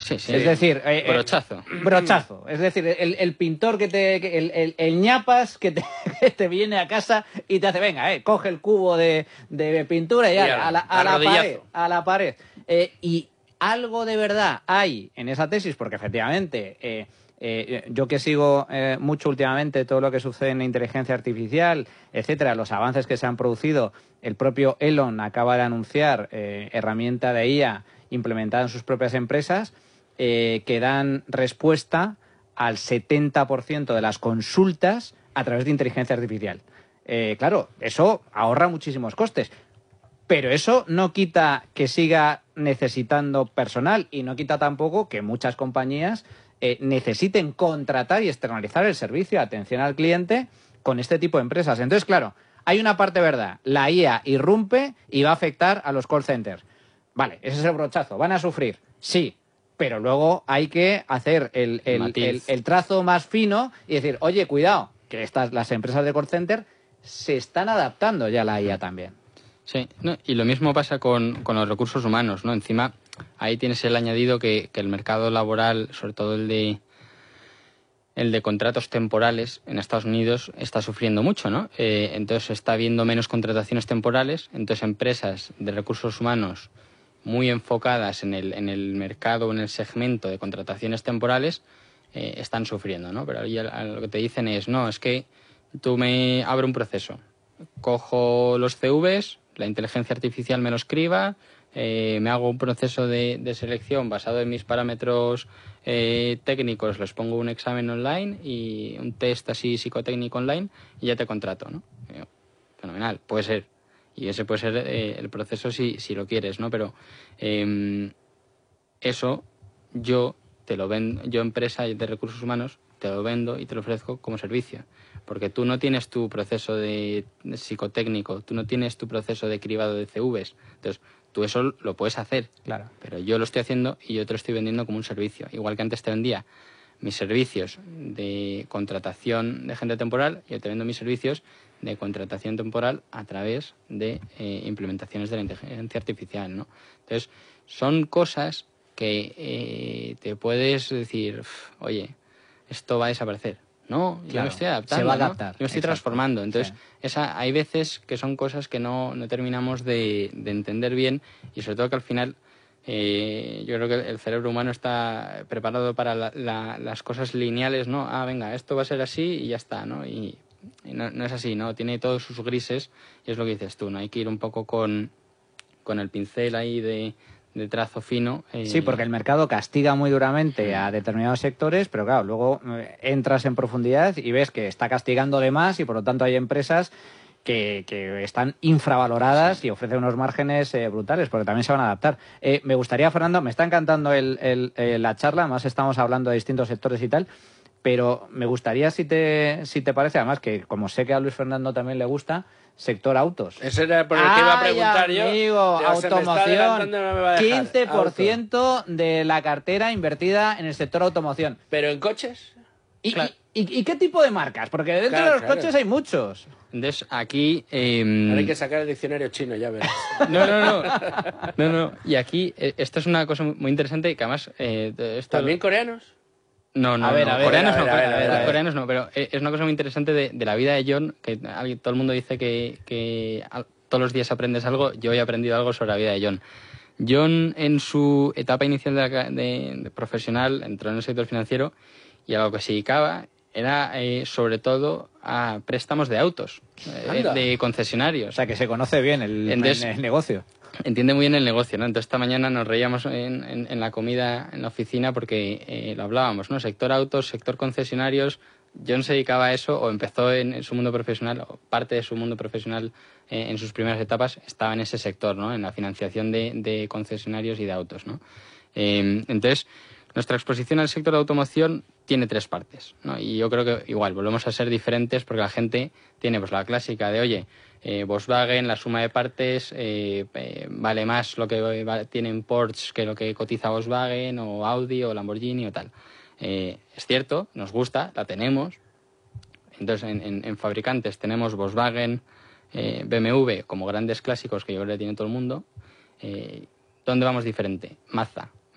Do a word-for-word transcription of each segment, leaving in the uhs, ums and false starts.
Sí, sí. Es decir... Eh, brochazo. Brochazo. Es decir, el, el pintor que te... El, el, el ñapas que te, que te viene a casa y te hace, venga, eh, coge el cubo de, de pintura y ya, ya a la, a la arrodillazo. pared. A la pared. Eh, y algo de verdad hay en esa tesis, porque efectivamente... Eh, Eh, yo que sigo eh, mucho últimamente todo lo que sucede en inteligencia artificial, etcétera, los avances que se han producido, el propio Elon acaba de anunciar eh, herramienta de I A implementada en sus propias empresas eh, que dan respuesta al setenta por ciento de las consultas a través de inteligencia artificial. Eh, claro, eso ahorra muchísimos costes. Pero eso no quita que siga necesitando personal y no quita tampoco que muchas compañías eh, necesiten contratar y externalizar el servicio de atención al cliente con este tipo de empresas. Entonces, claro, hay una parte verdad. La I A irrumpe y va a afectar a los call centers. Vale, ese es el brochazo. ¿Van a sufrir? Sí. Pero luego hay que hacer el, el, el, el trazo más fino y decir, oye, cuidado, que estas, las empresas de call center se están adaptando ya a la I A también. Sí, no, y lo mismo pasa con, con los recursos humanos, ¿no? Encima, ahí tienes el añadido que, que el mercado laboral, sobre todo el de el de contratos temporales en Estados Unidos, está sufriendo mucho, ¿no? Eh, entonces está habiendo menos contrataciones temporales, entonces empresas de recursos humanos muy enfocadas en el, en el mercado, en el segmento de contrataciones temporales, eh, están sufriendo, ¿no? Pero ahí lo que te dicen es, no, es que tú me abres un proceso, cojo los C Vs, la inteligencia artificial me lo escriba, eh, me hago un proceso de, de selección basado en mis parámetros eh, técnicos, les pongo un examen online y un test así psicotécnico online y ya te contrato, ¿no? Eh, fenomenal, puede ser. Y ese puede ser eh, el proceso si, si lo quieres, ¿no? Pero eh, eso yo te lo vendo, yo empresa de recursos humanos te lo vendo y te lo ofrezco como servicio. Porque tú no tienes tu proceso de, de psicotécnico, tú no tienes tu proceso de cribado de C Vs. Entonces, tú eso lo puedes hacer. Claro. Pero yo lo estoy haciendo y yo te lo estoy vendiendo como un servicio. Igual que antes te vendía mis servicios de contratación de gente temporal, yo te vendo mis servicios de contratación temporal a través de eh, implementaciones de la inteligencia artificial, ¿no? Entonces, son cosas que eh, te puedes decir, oye, esto va a desaparecer. No, yo claro, me estoy adaptando, se va a adaptar, ¿no? Yo me estoy exacto, transformando. Entonces, sí. esa, hay veces que son cosas que no, no terminamos de, de entender bien y sobre todo que al final eh, yo creo que el cerebro humano está preparado para la, la, las cosas lineales, ¿no? Ah, venga, esto va a ser así y ya está, ¿no? Y, y no, no es así, ¿no? Tiene todos sus grises y es lo que dices tú, ¿no? Hay que ir un poco con, con el pincel ahí de... de trazo fino. Eh... Sí, porque el mercado castiga muy duramente a determinados sectores, pero claro, luego eh, entras en profundidad y ves que está castigando de más y por lo tanto hay empresas que, que están infravaloradas sí. y ofrecen unos márgenes eh, brutales, porque también se van a adaptar. Eh, me gustaría, Fernando, me está encantando el, el, el, la charla, además estamos hablando de distintos sectores y tal, pero me gustaría, si te, si te parece, además que como sé que a Luis Fernando también le gusta, sector autos. Ese era por el que iba a preguntar yo. Amigo, Digo, automoción, no me quince por ciento de la cartera invertida en el sector automoción. ¿Pero en coches? ¿Y, claro. y, y, y qué tipo de marcas? Porque dentro claro, de los claro. coches hay muchos. Entonces, aquí... Eh... Ahora hay que sacar el diccionario chino, ya verás. No, no, no. no, no. Y aquí, eh, esto es una cosa muy interesante que además... Eh, esto... ¿También coreanos? No, no, a ver, no. A ver, coreanos a ver, no, a ver, a ver, a ver. coreanos no, pero es una cosa muy interesante de, de la vida de John, que alguien, todo el mundo dice que, que todos los días aprendes algo. Yo he aprendido algo sobre la vida de John. John, en su etapa inicial de, la, de, de profesional, entró en el sector financiero y a lo que se dedicaba era eh, sobre todo a préstamos de autos, eh, de concesionarios. O sea, que se conoce bien el, Entonces, el negocio. Entiende muy bien el negocio, ¿no? Entonces, esta mañana nos reíamos en, en, en la comida en la oficina porque eh, lo hablábamos, ¿no? Sector autos, sector concesionarios. John se dedicaba a eso o empezó en, en su mundo profesional, o parte de su mundo profesional eh, en sus primeras etapas estaba en ese sector, ¿no? En la financiación de, de concesionarios y de autos, ¿no? Eh, entonces, nuestra exposición al sector de automoción tiene tres partes, ¿no? Y yo creo que igual volvemos a ser diferentes porque la gente tiene pues la clásica de, oye, eh, Volkswagen, la suma de partes, eh, eh, vale más lo que vale, tienen Porsche que lo que cotiza Volkswagen o Audi o Lamborghini o tal. Eh, es cierto, nos gusta, la tenemos. Entonces, en, en, en fabricantes tenemos Volkswagen, eh, B M W como grandes clásicos que yo creo que tiene todo el mundo. Eh, ¿Dónde vamos diferente? Mazda.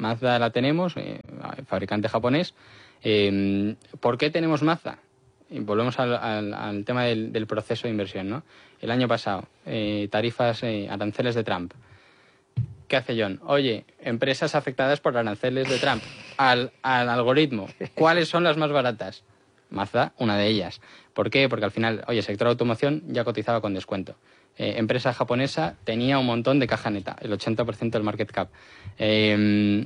Mazda la tenemos, eh, fabricante japonés. Eh, ¿Por qué tenemos Mazda? Y volvemos al, al, al tema del, del proceso de inversión, ¿no? El año pasado, eh, tarifas, eh, aranceles de Trump. ¿Qué hace John? Oye, empresas afectadas por aranceles de Trump. Al, al algoritmo, ¿cuáles son las más baratas? Mazda, una de ellas. ¿Por qué? Porque al final, oye, sector automoción ya cotizaba con descuento. Eh, empresa japonesa tenía un montón de caja neta, el ochenta por ciento del market cap. Eh,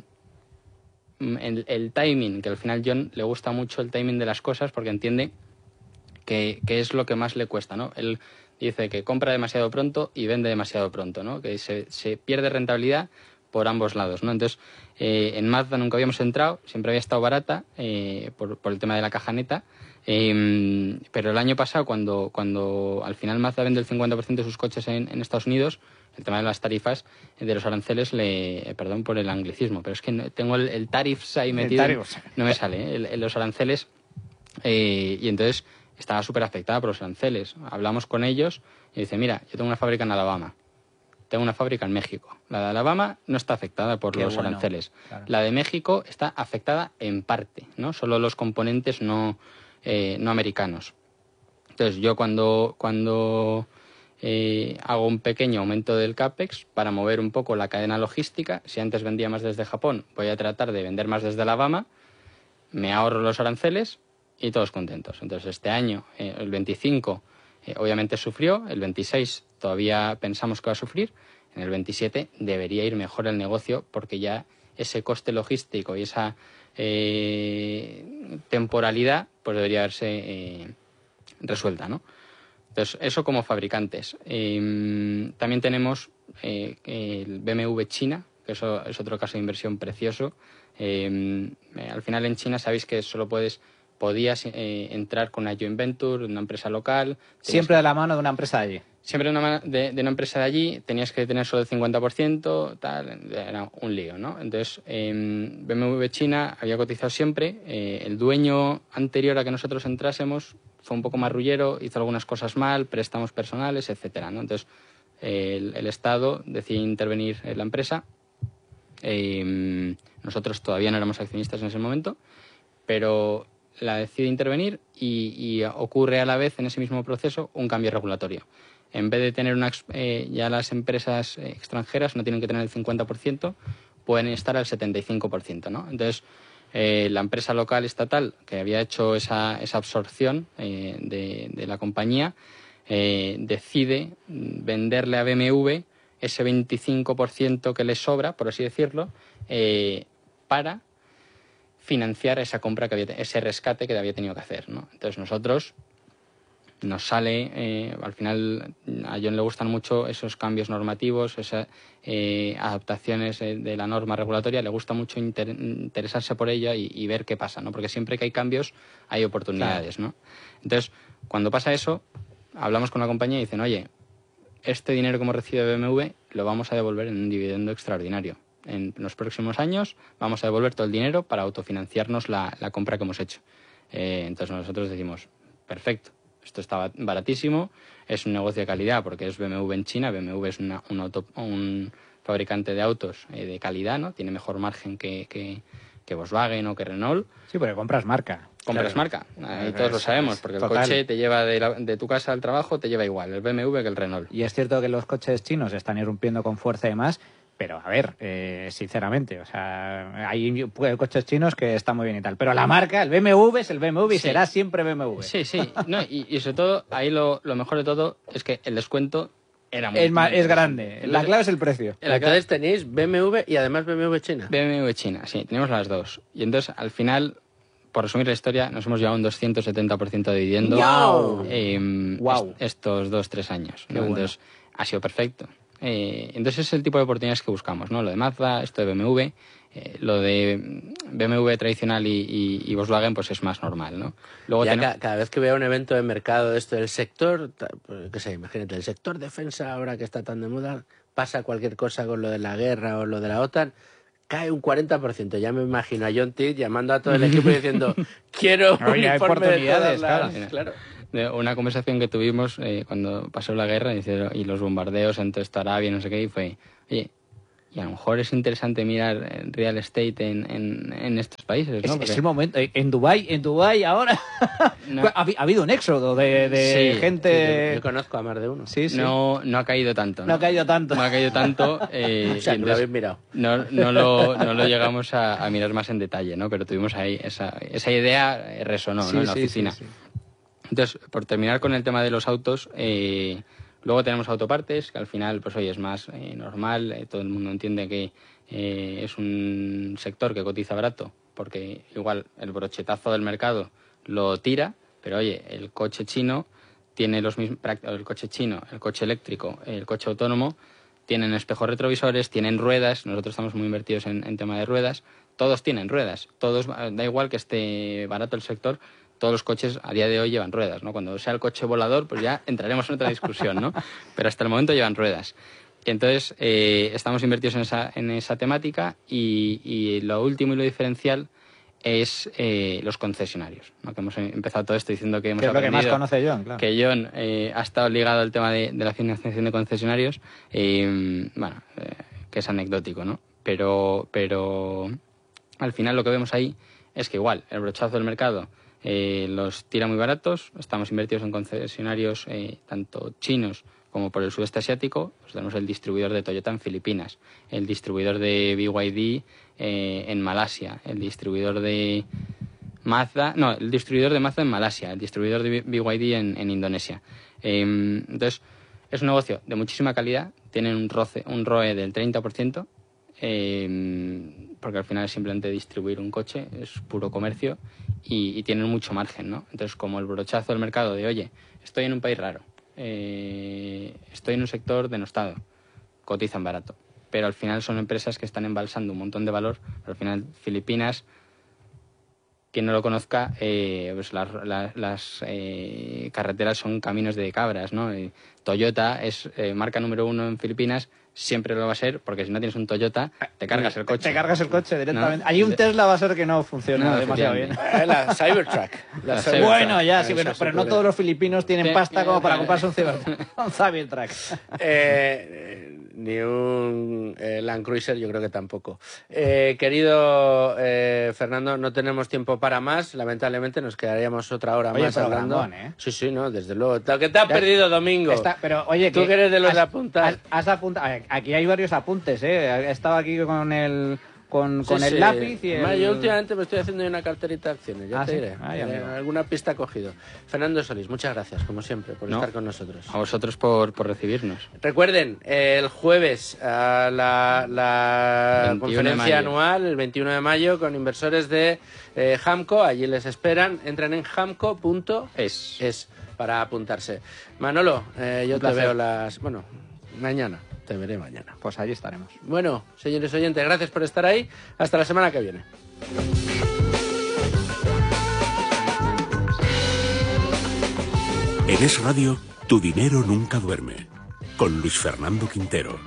el, el timing, que al final John le gusta mucho el timing de las cosas porque entiende que, que es lo que más le cuesta, ¿no? Él dice que compra demasiado pronto y vende demasiado pronto, ¿no? Que se, se pierde rentabilidad por ambos lados, ¿no? Entonces, eh, en Mazda nunca habíamos entrado, siempre había estado barata eh, por, por el tema de la caja neta, eh, pero el año pasado, cuando, cuando al final Mazda vende el cincuenta por ciento de sus coches en, en Estados Unidos, el tema de las tarifas, de los aranceles, le, perdón por el anglicismo, pero es que no, tengo el, el tariffs ahí metido, no me sale, ¿eh? el, el, los aranceles, eh, y entonces estaba súper afectada por los aranceles. Hablamos con ellos y dice, mira, yo tengo una fábrica en Alabama, tengo una fábrica en México. La de Alabama no está afectada por Qué los bueno, aranceles. Claro. La de México está afectada en parte, ¿no? Solo los componentes no, eh, no americanos. Entonces, yo cuando, cuando eh, hago un pequeño aumento del CAPEX para mover un poco la cadena logística, si antes vendía más desde Japón, voy a tratar de vender más desde Alabama, me ahorro los aranceles y todos contentos. Entonces, este año, eh, el veinticinco, eh, obviamente sufrió, el veintiséis todavía pensamos que va a sufrir, en el veintisiete debería ir mejor el negocio porque ya ese coste logístico y esa eh, temporalidad pues debería haberse eh, resuelta, ¿no? Entonces, eso como fabricantes. Eh, también tenemos eh, el B M W China, que eso es otro caso de inversión precioso. Eh, al final en China sabéis que solo puedes podías eh, entrar con una joint venture, una empresa local. Siempre que, de la mano de una empresa de allí. Siempre de una, de, de una empresa de allí, tenías que tener solo el cincuenta por ciento, tal, era un lío, ¿no? Entonces, eh, B M W China había cotizado siempre, eh, el dueño anterior a que nosotros entrásemos fue un poco marrullero, hizo algunas cosas mal, préstamos personales, etcétera, ¿no? Entonces, eh, el, el Estado decidió intervenir en la empresa. Eh, nosotros todavía no éramos accionistas en ese momento, pero la decide intervenir y, y ocurre a la vez en ese mismo proceso un cambio regulatorio. En vez de tener una, eh, ya las empresas extranjeras no tienen que tener el cincuenta por ciento, pueden estar al setenta y cinco por ciento, ¿no? Entonces, eh, la empresa local estatal que había hecho esa, esa absorción eh, de, de la compañía eh, decide venderle a B M W ese veinticinco por ciento que le sobra, por así decirlo, eh, para financiar esa compra que había, ese rescate que había tenido que hacer, ¿no? Entonces nosotros nos sale, eh, al final a John le gustan mucho esos cambios normativos, esas eh, adaptaciones eh, de la norma regulatoria, le gusta mucho inter, interesarse por ella y, y ver qué pasa, ¿no? Porque siempre que hay cambios hay oportunidades, claro, ¿no? Entonces, cuando pasa eso, hablamos con la compañía y dicen, oye, este dinero que hemos recibido de B M W lo vamos a devolver en un dividendo extraordinario. En los próximos años vamos a devolver todo el dinero para autofinanciarnos la, la compra que hemos hecho. Eh, entonces nosotros decimos, perfecto, esto está baratísimo, es un negocio de calidad porque es B M W en China, B M W es una, un, auto, un fabricante de autos eh, de calidad, ¿no? Tiene mejor margen que, que, que Volkswagen o que Renault. Sí, porque compras marca. Compras claro. marca, ahí todos lo sabemos, porque Total. el coche te lleva de, la, de tu casa al trabajo, te lleva igual, el B M W que el Renault. Y es cierto que los coches chinos están irrumpiendo con fuerza y demás. Pero, a ver, eh, sinceramente, o sea, hay coches chinos que están muy bien y tal. Pero la marca, el B M W es el B M W y sí. será siempre B M W. Sí, sí. No, y, y sobre todo, ahí lo, lo mejor de todo es que el descuento era muy... Es, más, es grande. La clave es el precio. La clave es tenéis B M W y además B M W China. B M W China, sí. Tenemos las dos. Y entonces, al final, por resumir la historia, nos hemos llevado un doscientos setenta por ciento de dividendo. ¡Wow! Eh, wow. Est- estos dos, tres años. ¿no? Qué bueno. Entonces, ha sido perfecto. Eh, entonces es el tipo de oportunidades que buscamos, ¿no? Lo de Mazda, esto de B M W, eh, lo de B M W tradicional y, y, y Volkswagen pues es más normal, ¿no? Luego ya ten... ca cada vez que veo un evento de mercado de esto del sector, pues, qué sé, imagínate, el sector defensa ahora que está tan de moda, pasa cualquier cosa con lo de la guerra o lo de la OTAN, cae un cuarenta por ciento. Ya me imagino a John Tidd llamando a todo el equipo y diciendo quiero un Oye, informe de todas claro. las... claro. Una conversación que tuvimos eh, cuando pasó la guerra y los bombardeos en toda esta Arabia, no sé qué, y fue, oye, y a lo mejor es interesante mirar real estate en, en, en estos países, ¿no? Es, Porque... es el momento. En Dubái, en Dubái ahora No. ha, ha habido un éxodo de, de Sí, gente. Sí, yo, yo conozco a más de uno. Sí, sí. No, no ha caído tanto. No ha caído tanto. No ha caído tanto. Eh, O sea, y que lo entonces habéis mirado. No, no, lo, no lo llegamos a, a mirar más en detalle, ¿no? Pero tuvimos ahí esa, esa idea, eh, resonó, Sí, ¿no? En la sí, oficina. sí, sí. Entonces, por terminar con el tema de los autos, eh, luego tenemos autopartes, que al final, pues oye, es más eh, normal, eh, todo el mundo entiende que eh, es un sector que cotiza barato, porque igual el brochetazo del mercado lo tira, pero oye, el coche chino tiene los mismos, el coche chino, el coche eléctrico, el coche autónomo, tienen espejos retrovisores, tienen ruedas, nosotros estamos muy invertidos en, en tema de ruedas, todos tienen ruedas, todos, da igual que esté barato el sector, todos los coches a día de hoy llevan ruedas, ¿no? Cuando sea el coche volador, pues ya entraremos en otra discusión, ¿no? Pero hasta el momento llevan ruedas. Y entonces eh, estamos invertidos en esa, en esa temática y, y lo último y lo diferencial es eh, los concesionarios, ¿no? Que hemos empezado todo esto diciendo que hemos Que es lo que más aprendido conoce John, claro. que John eh, ha estado ligado al tema de, de la financiación de concesionarios, eh, bueno, eh, que es anecdótico, ¿no? Pero, pero al final lo que vemos ahí es que igual el brochazo del mercado eh, los tira muy baratos, estamos invertidos en concesionarios eh, tanto chinos como por el sudeste asiático, pues tenemos el distribuidor de Toyota en Filipinas, el distribuidor de B Y D eh, en Malasia, el distribuidor de Mazda, no, el distribuidor de Mazda en Malasia, el distribuidor de B Y D en, en Indonesia. Eh, entonces, es un negocio de muchísima calidad, tienen un, roce, un R O E del treinta por ciento, eh, porque al final es simplemente distribuir un coche, es puro comercio, y, y tienen mucho margen, ¿no? Entonces, como el brochazo del mercado de, oye, estoy en un país raro, eh, estoy en un sector denostado, cotizan barato, pero al final son empresas que están embalsando un montón de valor, pero al final Filipinas, quien no lo conozca, eh, pues las, las, las eh, carreteras son caminos de cabras, ¿no? Eh, Toyota es eh, marca número uno en Filipinas, siempre lo va a ser, porque si no tienes un Toyota, te cargas el coche. Te cargas el coche directamente. ¿No? Allí un Tesla va a ser que no funciona No, demasiado bien. Eh, La Cybertruck. La La Cybertruck. Bueno, ya, sí, Eso pero, se pero no puede. todos los filipinos tienen Sí. pasta como para comprarse un Cybertruck. Un Cybertruck. Eh, ni un eh, Land Cruiser, yo creo que tampoco. Eh, querido eh, Fernando, no tenemos tiempo para más. Lamentablemente nos quedaríamos otra hora Oye, más pero hablando. grandón, ¿eh? Sí, sí, no, desde luego. Lo que te has perdido, Domingo. Está- pero oye, Tú que eres de los has- de apuntar. Has, has apunta- aquí hay varios apuntes, ¿eh? He estado aquí con el con, Sí, con el sí. lápiz y Además, el... yo últimamente me estoy haciendo una carterita de acciones, ya Ah, te ¿sí? diré. Ay, Eh, amigo. alguna pista he cogido. Fernando Solís, muchas gracias, como siempre, por No. estar con nosotros. A vosotros por, por recibirnos. Recuerden, eh, el jueves a la, la veintiuno de conferencia mayo. anual, el veintiuno de mayo, con inversores de eh, Hamco. Allí les esperan. Entran en hamco punto es Es. para apuntarse. Manolo, eh, yo Un te placer. veo las... Bueno, mañana. Te veré mañana. Pues allí estaremos. Bueno, señores oyentes, gracias por estar ahí. Hasta la semana que viene. En Es Radio, tu dinero nunca duerme. Con Luis Fernando Quintero.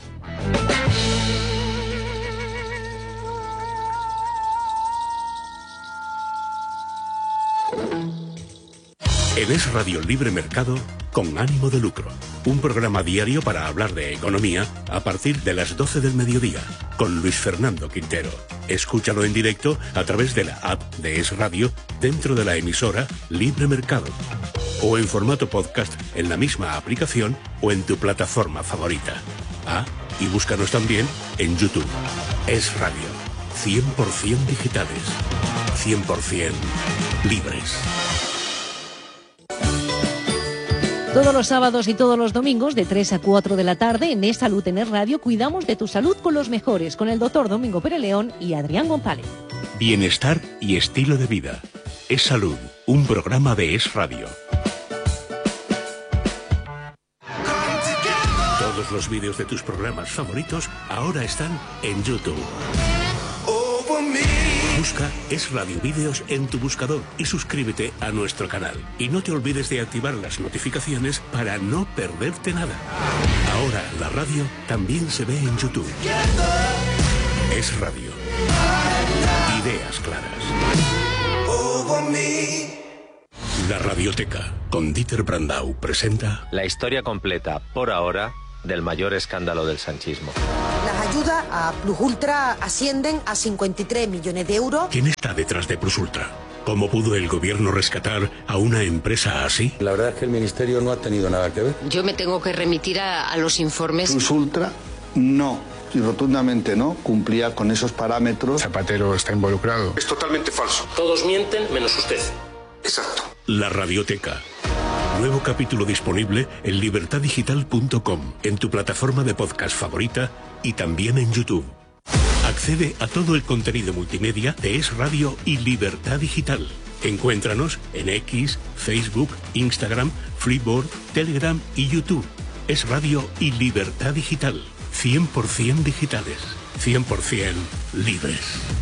En Es Radio Libre Mercado, con ánimo de lucro. Un programa diario para hablar de economía a partir de las doce del mediodía, con Luis Fernando Quintero. Escúchalo en directo a través de la app de Es Radio dentro de la emisora Libre Mercado. O en formato podcast en la misma aplicación o en tu plataforma favorita. Ah, y búscanos también en YouTube. Es Radio. cien por ciento digitales. cien por ciento libres. Todos los sábados y todos los domingos de tres a cuatro de la tarde en Es Salud en Es Radio cuidamos de tu salud con los mejores, con el doctor Domingo Pérez León y Adrián González. Bienestar y estilo de vida. Es Salud, un programa de Es Radio. Todos los vídeos de tus programas favoritos ahora están en YouTube. Busca Es Radio Vídeos en tu buscador y suscríbete a nuestro canal. Y no te olvides de activar las notificaciones para no perderte nada. Ahora la radio también se ve en YouTube. Es Radio. Ideas claras. La Radioteca, con Dieter Brandau, presenta... La historia completa, por ahora, del mayor escándalo del sanchismo. Las ayudas a Plus Ultra ascienden a cincuenta y tres millones de euros. ¿Quién está detrás de Plus Ultra? ¿Cómo pudo el gobierno rescatar a una empresa así? La verdad es que el ministerio no ha tenido nada que ver. Yo me tengo que remitir a, a los informes. Plus Ultra no, y rotundamente no, cumplía con esos parámetros. Zapatero está involucrado. Es totalmente falso. Todos mienten menos usted. Exacto. La Radioteca. Nuevo capítulo disponible en libertad digital punto com, en tu plataforma de podcast favorita y también en YouTube. Accede a todo el contenido multimedia de Es Radio y Libertad Digital. Encuéntranos en X, Facebook, Instagram, Freeboard, Telegram y YouTube. Es Radio y Libertad Digital. cien por ciento digitales, cien por ciento libres.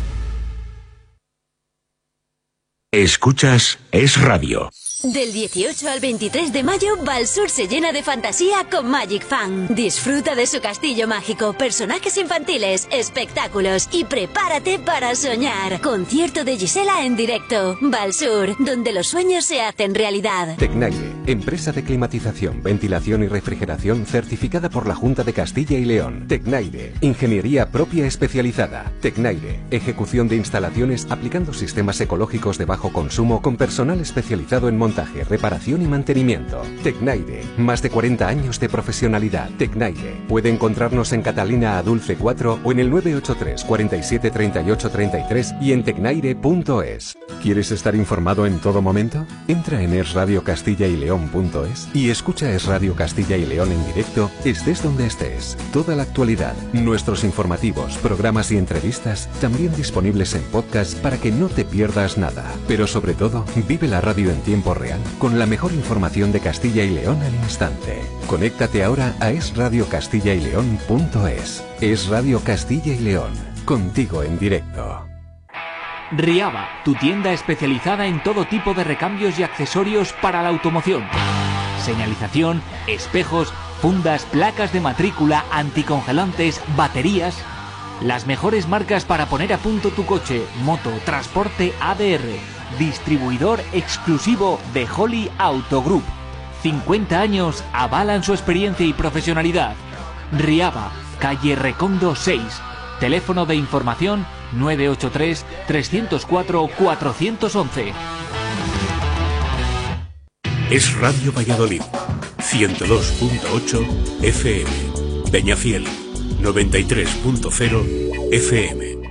Escuchas Es Radio. Del dieciocho al veintitrés de mayo, Valsur se llena de fantasía con Magic Fan. Disfruta de su castillo mágico, personajes infantiles, espectáculos y prepárate para soñar. Concierto de Gisela en directo. Valsur, donde los sueños se hacen realidad. Tecnaire, empresa de climatización, ventilación y refrigeración certificada por la Junta de Castilla y León. Tecnaire, ingeniería propia especializada. Tecnaire, ejecución de instalaciones aplicando sistemas ecológicos de bajo consumo con personal especializado en montaje, reparación y mantenimiento. Tecnaire, más de cuarenta años de profesionalidad. Tecnaire, puede encontrarnos en Catalina Adulce cuatro o en el nueve ocho tres, cuarenta y siete, treinta y ocho, treinta y tres y en tecnaire punto es. ¿Quieres estar informado en todo momento? Entra en es radio castilla y león punto es y escucha Es Radio Castilla y León en directo, estés donde estés. Toda la actualidad, nuestros informativos, programas y entrevistas, también disponibles en podcast para que no te pierdas nada. Pero sobre todo, vive la radio en tiempo real con la mejor información de Castilla y León al instante. Conéctate ahora a es radio castilla y león punto es. Es Radio Castilla y León, contigo en directo. Riaba, tu tienda especializada en todo tipo de recambios y accesorios para la automoción. Señalización, espejos, fundas, placas de matrícula, anticongelantes, baterías. Las mejores marcas para poner a punto tu coche, moto, transporte A D R. Distribuidor exclusivo de Holly Auto Group. cincuenta años avalan su experiencia y profesionalidad. Riaba, calle Recondo seis. Teléfono de información nueve ocho tres, tres cero cuatro, cuatro uno uno. Es Radio Valladolid, ciento dos punto ocho F M. Peñafiel, noventa y tres punto cero F M.